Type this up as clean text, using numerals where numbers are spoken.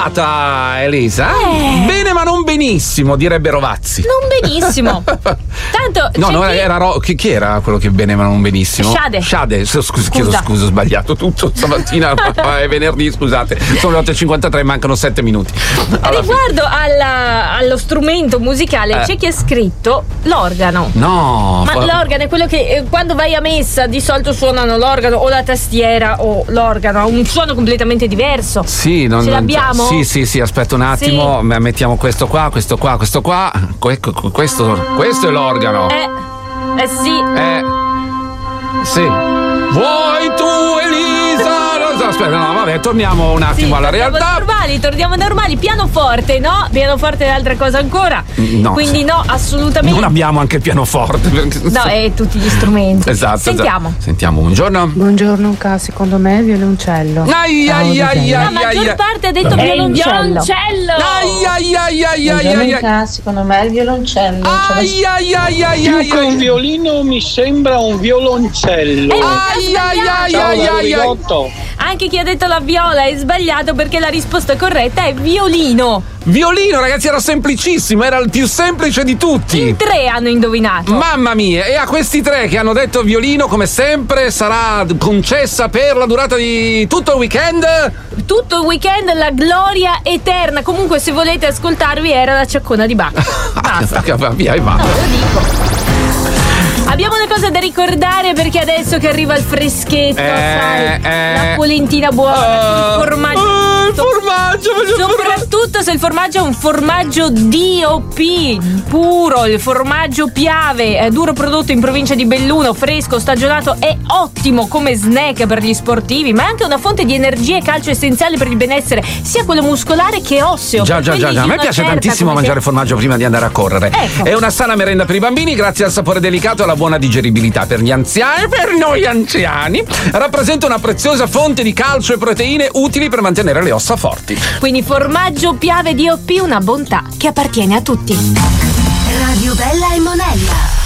andata, Elisa? Bene ma non benissimo, direbbe Rovazzi. Non benissimo. Tanto no, era chi era quello che bene ma non benissimo? Shade. Chiedo scusa, ho sbagliato tutto stamattina. È venerdì, scusate. Sono le 8:53, mancano 7 minuti. Riguardo allo strumento musicale c'è chi ha scritto l'organo. No. Ma l'organo è quello che quando vai a messa di solito suonano l'organo o la tastiera o l'organo, ha un suono completamente diverso. Sì, ce l'abbiamo? Sì, aspetta un attimo, sì. Mettiamo questo qua. Questo è l'organo. Sì. Vuoi tu, Elisa? Aspetta, no, vabbè, torniamo un attimo alla realtà. Torniamo normali. Pianoforte, no? Pianoforte è altra cosa ancora. No. Quindi no, assolutamente. Non abbiamo anche il pianoforte. No, è tutti gli strumenti. Esatto. Sentiamo, buongiorno. Buongiorno, secondo me è violoncello. La maggior parte ha detto violoncello. Secondo me è il violoncello. Più che un violino mi sembra un violoncello. Anche chi ha detto la viola è sbagliato, perché la risposta corretta è violino. Violino, ragazzi, era semplicissimo, era il più semplice di tutti. In 3 hanno indovinato. Mamma mia, e a questi 3 che hanno detto violino, come sempre, sarà concessa per la durata di tutto il weekend? Tutto il weekend la gloria eterna. Comunque, se volete ascoltarvi, era la ciaccona di Bacca. Basta. Via, va. No, lo dico. Abbiamo una cosa da ricordare, perché adesso che arriva il freschetto, sai, la polentina buona, il formaggio. Soprattutto se il formaggio è un formaggio DOP puro, il formaggio Piave, duro prodotto in provincia di Belluno, fresco, stagionato, è ottimo come snack per gli sportivi, ma è anche una fonte di energia e calcio essenziale per il benessere, sia quello muscolare che osseo. Già. A me piace tantissimo mangiare formaggio prima di andare a correre. Ecco. È una sana merenda per i bambini, grazie al sapore delicato e alla buona digeribilità. Per gli anziani, per noi anziani, rappresenta una preziosa fonte di calcio e proteine utili per mantenere le ossa forti. Quindi formaggio Piave DOP, una bontà che appartiene a tutti. Radio Bella e Monella.